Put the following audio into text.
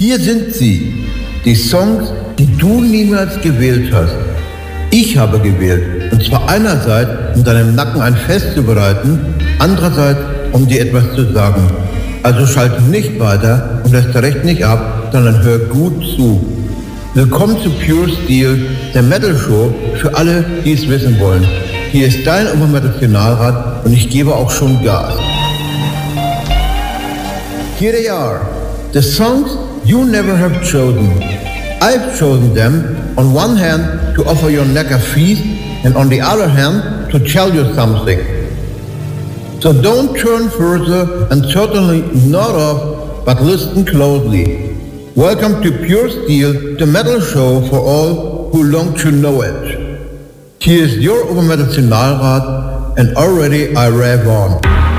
Hier sind sie, die Songs, die du niemals gewählt hast. Ich habe gewählt, und zwar einerseits, um deinem Nacken ein Fest zu bereiten, andererseits, um dir etwas zu sagen. Also schalte nicht weiter und lässt recht nicht ab, sondern hör gut zu. Willkommen zu Pure Steel, der Metal Show für alle, die es wissen wollen. Hier ist dein Obermetal-Finalrat und ich gebe auch schon Gas. Here they are, the songs you never have chosen. I've chosen them on one hand to offer your neck a feast and on the other hand to tell you something. So don't turn further and certainly not off, but listen closely. Welcome to Pure Steel, the metal show for all who long to know it. Here is your Obermetal-Finalrat and already I rev on.